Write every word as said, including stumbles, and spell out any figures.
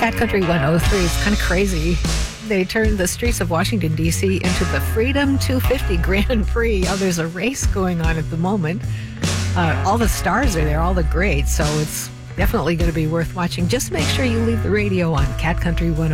Cat Country one oh three is kind of crazy. They turned the streets of Washington, D C into the Freedom two fifty Grand Prix. Oh, there's a race going on at the moment. Uh, all the stars are there, all the greats, so it's definitely going to be worth watching. Just make sure you leave the radio on Cat Country one oh three.